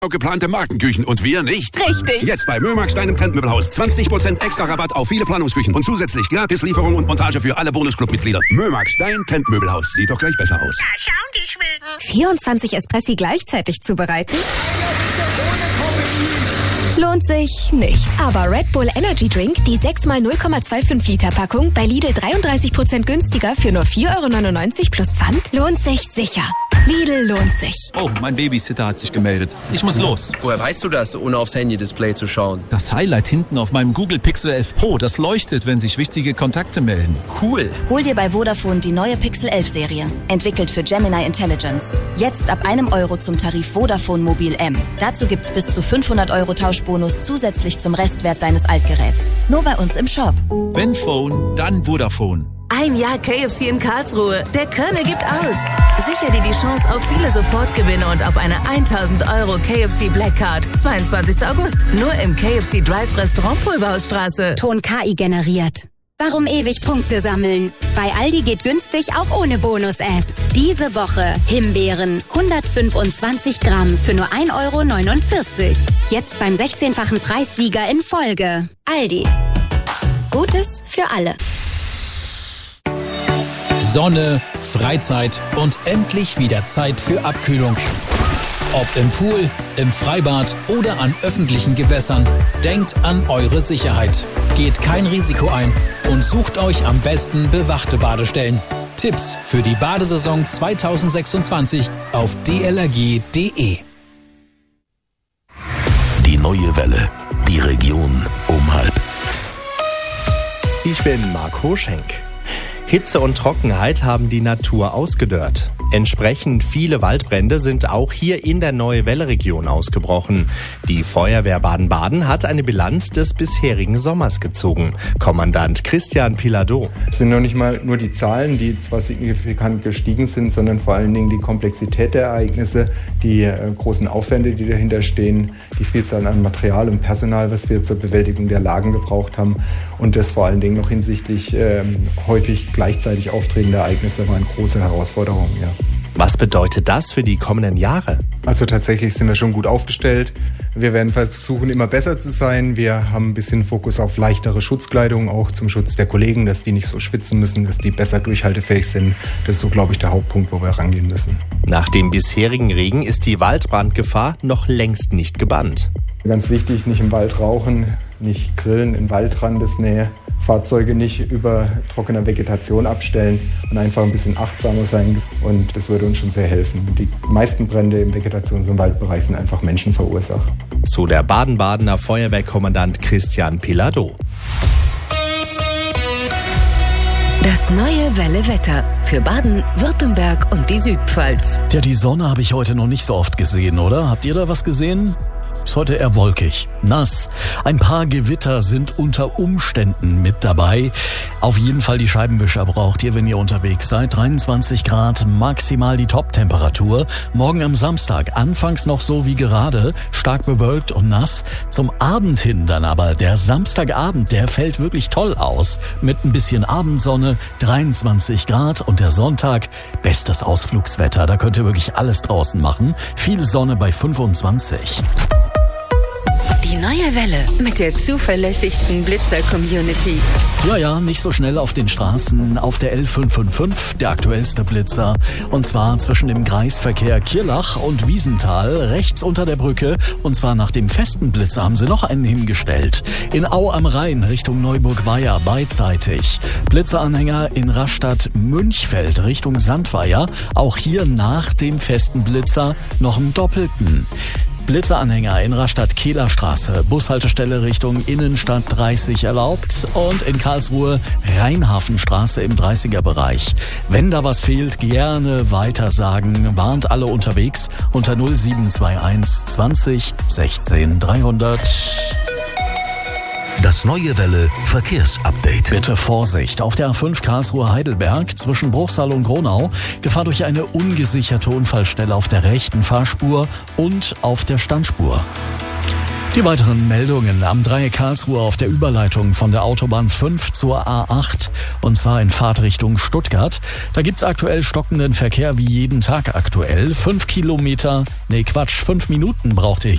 geplante Markenküchen und wir nicht? Richtig. Jetzt bei Mömax, deinem Trendmöbelhaus. 20% extra Rabatt auf viele Planungsküchen und zusätzlich Gratislieferung und Montage für alle Bonusclub-Mitglieder. Mömax, dein Trendmöbelhaus. Sieht doch gleich besser aus. Da schauen die Schweden. 24 Espressi gleichzeitig zubereiten? Lohnt sich nicht. Aber Red Bull Energy Drink, die 6x 0,25 Liter Packung, bei Lidl 33% günstiger für nur 4,99 € plus Pfand, lohnt sich sicher. Lidl lohnt sich. Oh, mein Babysitter hat sich gemeldet. Ich muss los. Woher weißt du das, ohne aufs Handy-Display zu schauen? Das Highlight hinten auf meinem Google Pixel 11 Pro, das leuchtet, wenn sich wichtige Kontakte melden. Cool. Hol dir bei Vodafone die neue Pixel 11 Serie. Entwickelt für Gemini Intelligence. Jetzt ab €1 zum Tarif Vodafone Mobil M. Dazu gibt's bis zu 500 € Tauschbonus zusätzlich zum Restwert deines Altgeräts. Nur bei uns im Shop. Wenn Phone, dann Vodafone. Ein Jahr KFC in Karlsruhe. Der Körner gibt aus. Sicher dir die Chance auf viele Sofortgewinne und auf eine 1.000 € KFC Black Card. 22. August. Nur im KFC Drive Restaurant Pulverhausstraße. Ton KI generiert. Warum ewig Punkte sammeln? Bei Aldi geht günstig auch ohne Bonus-App. Diese Woche Himbeeren 125 Gramm für nur 1,49 €. Jetzt beim 16-fachen Preissieger in Folge. Aldi. Gutes für alle. Sonne, Freizeit und endlich wieder Zeit für Abkühlung. Ob im Pool, im Freibad oder an öffentlichen Gewässern, denkt an eure Sicherheit. Geht kein Risiko ein und sucht euch am besten bewachte Badestellen. Tipps für die Badesaison 2026 auf dlrg.de. Die neue Welle, die Region um 12:30. Ich bin Marco Schenk. Hitze und Trockenheit haben die Natur ausgedörrt. Entsprechend viele Waldbrände sind auch hier in der Neue-Welle-Region ausgebrochen. Die Feuerwehr Baden-Baden hat eine Bilanz des bisherigen Sommers gezogen. Kommandant Christian Piladeau. Es sind noch nicht mal nur die Zahlen, die zwar signifikant gestiegen sind, sondern vor allen Dingen die Komplexität der Ereignisse, die großen Aufwände, die dahinter stehen, die Vielzahl an Material und Personal, was wir zur Bewältigung der Lagen gebraucht haben und das vor allen Dingen noch hinsichtlich häufig gleichzeitig auftretender Ereignisse war eine große Herausforderung, ja. Was bedeutet das für die kommenden Jahre? Also tatsächlich sind wir schon gut aufgestellt. Wir werden versuchen, immer besser zu sein. Wir haben ein bisschen Fokus auf leichtere Schutzkleidung, auch zum Schutz der Kollegen, dass die nicht so schwitzen müssen, dass die besser durchhaltefähig sind. Das ist so, glaube ich, der Hauptpunkt, wo wir rangehen müssen. Nach dem bisherigen Regen ist die Waldbrandgefahr noch längst nicht gebannt. Ganz wichtig, nicht im Wald rauchen, nicht grillen in Waldrandesnähe. Fahrzeuge nicht über trockener Vegetation abstellen und einfach ein bisschen achtsamer sein. Und das würde uns schon sehr helfen. Die meisten Brände im Vegetations- und Waldbereich sind einfach menschenverursacht. So der Baden-Badener Feuerwehrkommandant Christian Piladeau. Das neue Welle-Wetter für Baden, Württemberg und die Südpfalz. Ja, die Sonne habe ich heute noch nicht so oft gesehen, oder? Habt ihr da was gesehen? Ist heute eher wolkig, nass. Ein paar Gewitter sind unter Umständen mit dabei. Auf jeden Fall die Scheibenwischer braucht ihr, wenn ihr unterwegs seid. 23 Grad maximal die Top-Temperatur. Morgen am Samstag anfangs noch so wie gerade, stark bewölkt und nass. Zum Abend hin dann aber, der Samstagabend, der fällt wirklich toll aus. Mit ein bisschen Abendsonne, 23 Grad und der Sonntag, bestes Ausflugswetter. Da könnt ihr wirklich alles draußen machen. Viel Sonne bei 25. Die neue Welle mit der zuverlässigsten Blitzer-Community. Ja, nicht so schnell auf den Straßen. Auf der L555, der aktuellste Blitzer. Und zwar zwischen dem Kreisverkehr Kirlach und Wiesenthal, rechts unter der Brücke. Und zwar nach dem festen Blitzer haben sie noch einen hingestellt. In Au am Rhein Richtung Neuburg-Weiher beidseitig. Blitzeranhänger in Rastatt-Münchfeld Richtung Sandweiher. Auch hier nach dem festen Blitzer noch einen doppelten. Blitzeranhänger in Rastatt-Kehlerstraße, Bushaltestelle Richtung Innenstadt 30 erlaubt und in Karlsruhe Rheinhafenstraße im 30er-Bereich. Wenn da was fehlt, gerne weiter sagen. Warnt alle unterwegs unter 0721 20 16 300. Das neue Welle Verkehrsupdate. Bitte Vorsicht. Auf der A5 Karlsruhe-Heidelberg zwischen Bruchsal und Gronau Gefahr durch eine ungesicherte Unfallstelle auf der rechten Fahrspur und auf der Standspur. Die weiteren Meldungen am Dreieck Karlsruhe auf der Überleitung von der Autobahn 5 zur A8 und zwar in Fahrtrichtung Stuttgart. Da gibt's aktuell stockenden Verkehr wie jeden Tag aktuell. 5 Minuten braucht ihr